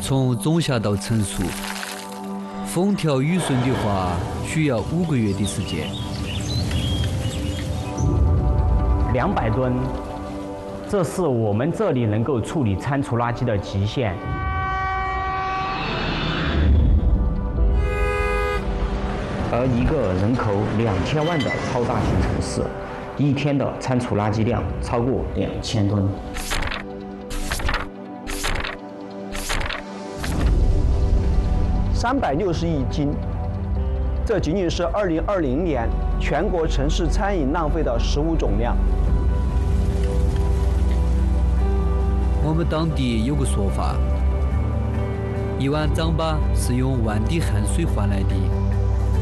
从种下到成熟，风调雨顺的话，需要5个月的时间。 200吨，这是我们这里能够处理餐厨垃圾的极限。而一个人口2000万的超大型城市，一天的餐厨垃圾量超过2000吨。 360亿斤，这仅仅是2020年全国城市餐饮浪费的食物总量。 我们当地有个说法，一碗糌粑是用1万滴汗水换来的。